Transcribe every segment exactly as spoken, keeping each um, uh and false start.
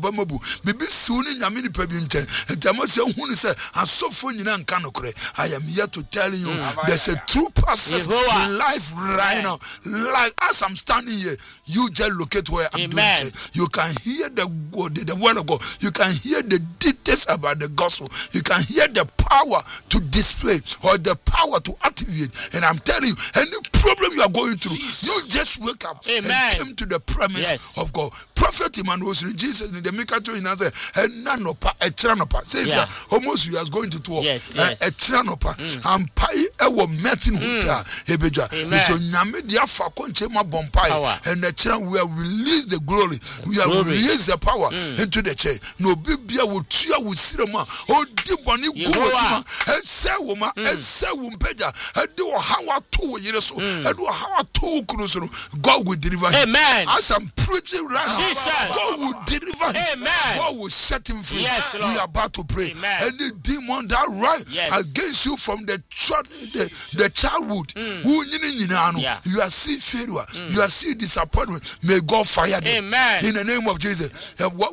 bamabu bibi siuni nyame ni pa bi nchen ntamase hu ni say asofo nyina nka nokore. I am here to tell you mm. there's a true process in life right now. Like as I'm standing here, you just locate where I'm Amen. doing it. You can hear the word, the word of God. You can hear the details about the gospel. You can hear the power to display or the power to activate. And I'm telling you, any problem you are going through, Jesus. you just wake up Amen. and come to the premise yes. of God. Prophet Emmanuel was in Jesus in the Mikato in answer, and nanopa, a tranopa. Says, yeah. almost you are going to talk. Yes, yes. A tranopa. And pai ewo metin huta. Ebeja. So nyame dia fa konche ma bompai. And the tran we have released the glory. We have glory. released the power mm. into the church. No bibia wo tua wo sirema. O di boni go tuma. E se wo ma, e se wo mpeja. E di wo hawa to yire so. E di wo hawa to kunu so. God will deliver him. Amen. As I'm preaching right now, God will deliver him. Amen. God will set him free. Yes, Lord. We are about to pray. Amen. Any demon that right yes. against you from the child, the, the childhood, mm. yeah. you are seeing failure, mm. you are seeing disappointment. May God fire them. Amen. In the name of Jesus.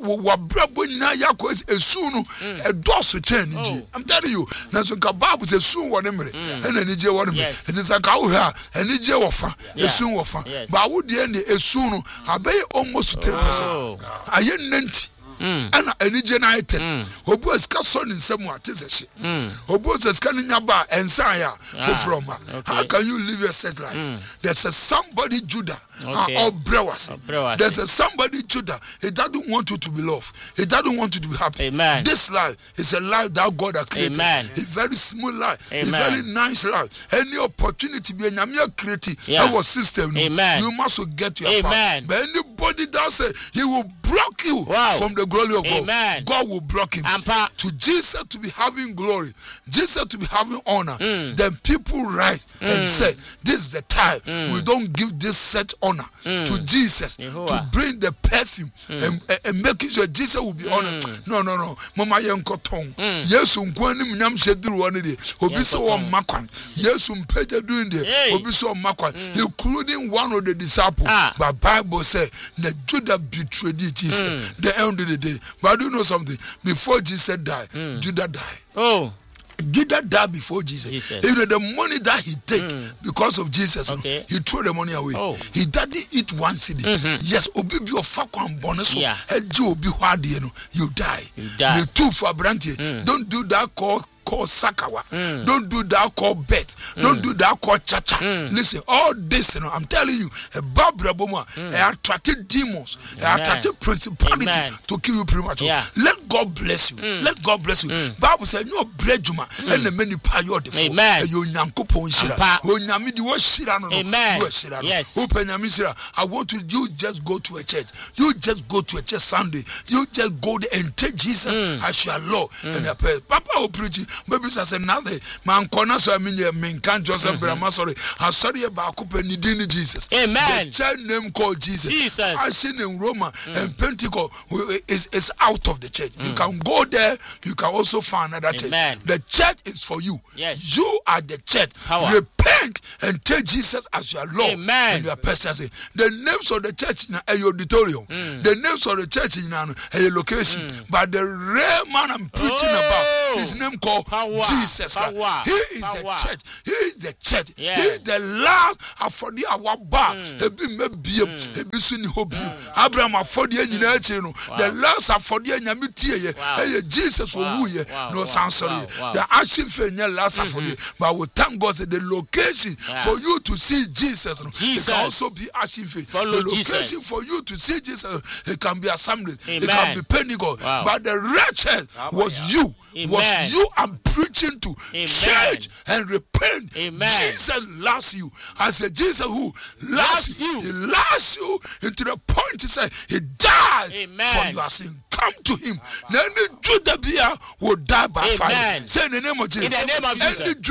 Mm. I'm telling you, now so Bible says soon one memory, and then N J one memory. It is like how her and N J wafa, a soon wafa. But I would the end a soon, I bay almost three percent. I ain't and any generated Obu is casson in some what is a shit. Obu is scanning your bar and Saya from her. How can you live a set life? Mm. There's a somebody Judah okay. or Brewers. There's a somebody Judah. He doesn't want you to be loved. He doesn't want you to be happy. Amen. This life is a life that God has created. Amen. A very smooth life. Amen. A very nice life. Any opportunity be a mere creative yeah. our system. Amen. You must get your Amen. power. But anybody that say he will block you wow. from the glory of God. Amen. God will block him. Ampa. To Jesus to be having glory, Jesus to be having honor, mm. then people rise mm. and say, this is the time mm. we don't give this set honor mm. to Jesus Yehovah. To bring the perfume mm. and, and, and making sure Jesus will be honored. Mm. No, no, no. Mama yenkotong. Yes, unkwani mnyam sheduru wanide. Obiso wa makwan. Yes, umpeja doing the Obiso wa makwan. Including one of the disciples. Ah. But Bible says that Judah betrayed Jesus. Mm. The end of the day. But do you know something? Before Jesus died, mm. Judah died. Oh. Judah died before Jesus. Jesus. Even the money that he take mm. because of Jesus, okay. he threw the money away. Oh. He didn't eat one cedi. Mm-hmm. Yes, obi bi ofakwan bonus. Yeah. You die. You die. The two for Branty. Mm. Don't do that call. Call Sakawa. Mm. Don't do that call bet. Mm. Don't do that call Chacha. Mm. Listen, all this, you know, I'm telling you, a Barbara Boma, mm. I attracted demons, I attracted principality Amen. To kill you premature. Yeah. Let God bless you. Mm. Let God bless you. Mm. Bible says, no bread, Juma, mm. and the many pile the food. Amen. You Nanko Ponshira. When Yamidi was Shirano. Amen. Yes. Open Yamishira. I want to, you just go to a church. You just go to a church Sunday. You just go there and take Jesus mm. as your Lord. Mm. And your prayer. Papa will preach it. Maybe I said nothing. Man, corner so I mean, you mean can't just say, I'm sorry. I'm sorry about Copenhagen Jesus. Amen. The child name called Jesus. Jesus. I seen in Roma mm. and Pentecost is is out of the church. Mm. You can go there. You can also find another Amen. Church. The church is for you. Yes. You are the church. Power. Repent and take Jesus as your Lord. Amen. And your person. The names of the church in a auditorium. Mm. The names of the church in a location. Mm. But the real man I'm preaching oh. about, his name called Power. Jesus Christ. He is Power. The church. He is the church. Yeah. He is the last affording our bar. He be maybe he be soon hope you. Abraham affording you know the last affording you Hey Jesus will woo you. No sound sorry. The action for your last affording. But we thank God that the location for you to see Jesus. It can also be action for the location for you to see Jesus. It can be assembly. It can be Pentecost. But the wretched was you. Was you I'm preaching to Amen. Change and repent. Amen. Jesus loves you. I said Jesus who loves you. He loves you into the point he said he died Amen. For your sin. Come to him. Then the Judah will die by Amen. Fire. Say in the name of Jesus. In the name of Jesus.